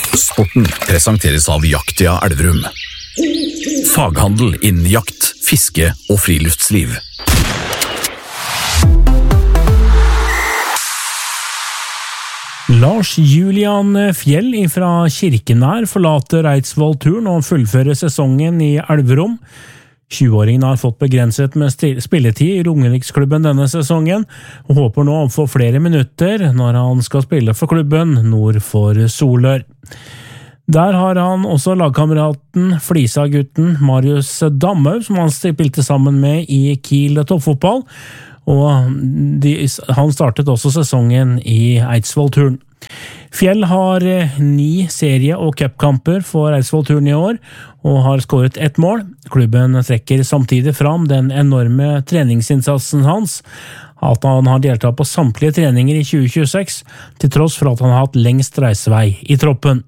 Sporten presenteres av Jaktia Elverum. Faghandel innen jakt, fiske og friluftsliv. Lars Julian Fjell fra Kirkenær forlater Eidsvoll-turen og fullfører sesongen i Elverum. 20-åringen har fått begrenset med spilletid i Romeriksklubben denne sesongen, og håper nå å få flere minutter når han skal spille for klubben nord for Solør. Der har han også lagkameraten Flisa-gutten Marius Damhaug, som han spilte sammen med i Kiel toppfotball, og han startet også sesongen i Eidsvoll-turen. Fjell har 9 serie- og cupkamper for Eidsvoll-turen i år, og har skåret 1 mål. Klubben trekker samtidig fram den enorme treningsinnsatsen hans, at han har deltatt på samtlige treninger i 2026, til tross for at han har hatt lengst reisevei i troppen.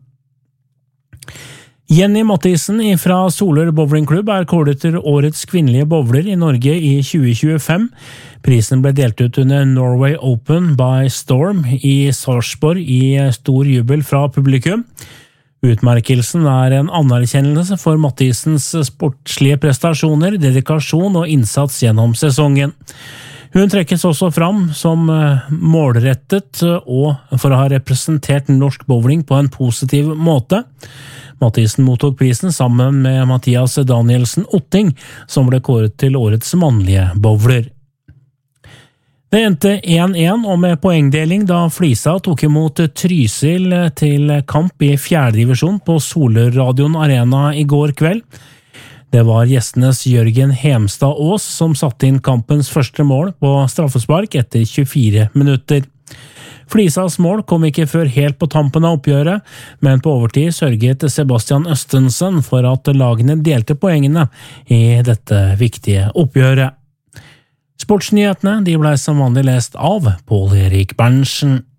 Jenny Mathisen fra Solør Bowlingklubb er kåret til årets kvinnelige bowler i Norge i 2025. Prisen ble delt ut under Norway Open by Storm i Sarpsborg i stor jubel fra publikum. Utmerkelsen er en anerkjennelse for Mathisens sportslige prestasjoner, dedikasjon og innsats gjennom sesongen. Hun trekkes også fram som målrettet og for å ha representert norsk bowling på en positiv måte. Mathisen mottok prisen sammen med Mathias Danielsen Otting, som ble kåret til årets mannlige bowler. Det endte 1-1 og med poengdeling da Flisa tok imot Trysil til kamp i 4. divisjon på Solør-radion Arena i går kveld. Det var gjestenes Jørgen Hemstad Aas som satte inn kampens første mål på straffespark etter 24 minutter. Flisas mål kom ikke før helt på tampen av oppgjøret, men på overtid sørget Sebastian Østensen for at lagene delte poengene i dette viktige oppgjøret. Sportsnyhetene ble som vanlig lest av Pål Erik Berntsen.